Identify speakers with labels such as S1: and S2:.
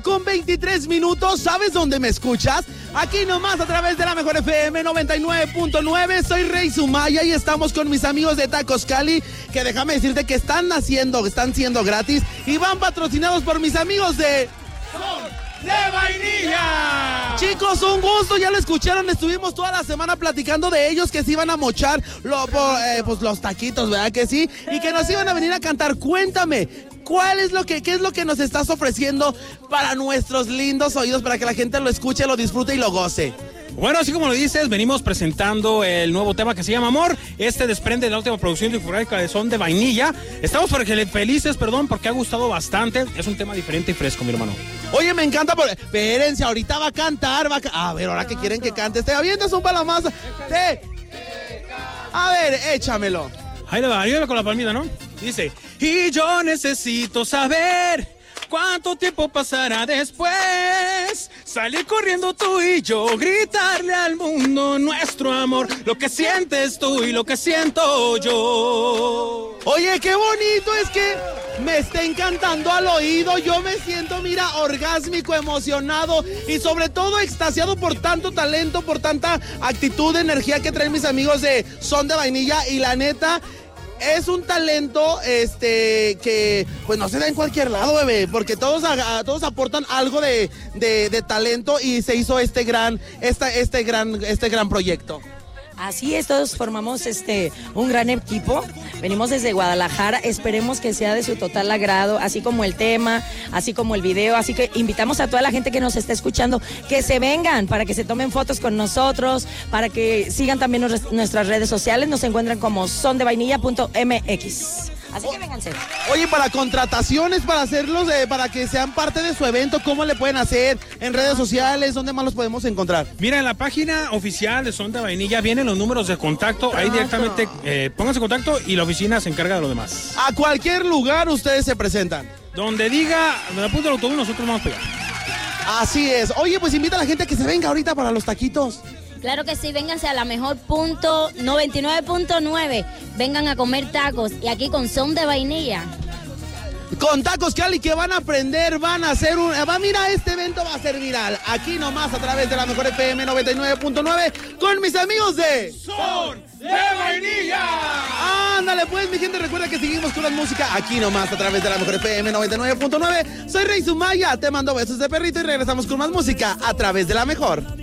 S1: con 23 minutos. ¿Sabes dónde me escuchas? Aquí nomás a través de la Mejor FM 99.9. Soy Rey Sumaya y estamos con mis amigos de Tacos Cali, que déjame decirte que están siendo gratis y van patrocinados por mis amigos de Son de Vainilla. Chicos, un gusto, ya lo escucharon, estuvimos toda la semana platicando de ellos, que se iban a mochar pues los taquitos, ¿verdad que sí? Y que nos iban a venir a cantar. Cuéntame, ¿qué es lo que nos estás ofreciendo para nuestros lindos oídos, para que la gente lo escuche, lo disfrute y lo goce?
S2: Bueno, así como lo dices, venimos presentando el nuevo tema que se llama Amor. Este desprende de la última producción discográfica de Son de Vainilla. Estamos felices, porque ha gustado bastante. Es un tema diferente y fresco, mi hermano.
S1: Oye, me encanta, espérense, ahorita va a cantar, a ver, ahora que quieren que cante, te avientas un palamazo. A ver, échamelo.
S2: Ahí le va, ayúdame con la palmita, ¿no? Dice, y yo necesito saber ¿cuánto tiempo pasará después? Salir corriendo tú y yo, gritarle al mundo nuestro amor, lo que sientes tú y lo que siento yo.
S1: Oye, qué bonito, es que me está encantando al oído. Yo me siento, mira, orgásmico, emocionado y sobre todo extasiado por tanto talento, por tanta actitud, energía que traen mis amigos de Son de Vainilla. Y la neta, es un talento que pues no se da en cualquier lado, bebé, porque todos aportan algo de talento y se hizo este gran proyecto.
S3: Así es, todos formamos un gran equipo. Venimos desde Guadalajara, esperemos que sea de su total agrado, así como el tema, así como el video. Así que invitamos a toda la gente que nos está escuchando que se vengan para que se tomen fotos con nosotros, para que sigan también nuestras redes sociales. Nos encuentran como sondevainilla.mx. Así que vénganse.
S1: Oye, para contrataciones, para hacerlos, para que sean parte de su evento, ¿cómo le pueden hacer? En redes sociales, ¿dónde más los podemos encontrar?
S2: Mira, en la página oficial de Son de Vainilla vienen los números de contacto. Ahí directamente pónganse en contacto y la oficina se encarga de lo demás.
S1: A cualquier lugar ustedes se presentan.
S2: Donde apunte el autobús, nosotros vamos a pegar.
S1: Así es. Oye, pues invita a la gente a que se venga ahorita para los taquitos.
S4: Claro que sí, vénganse a la mejor punto 99.9. Vengan a comer tacos y aquí con Son de Vainilla.
S1: Con Tacos Cali, que van a aprender, van a hacer mira, este evento va a ser viral. Aquí nomás a través de la Mejor FM 99.9 con mis amigos de
S2: Son de Vainilla.
S1: Ándale, pues, mi gente, recuerda que seguimos con la música aquí nomás a través de la Mejor FM 99.9. Soy Rey Sumaya, te mando besos de perrito y regresamos con más música a través de la Mejor.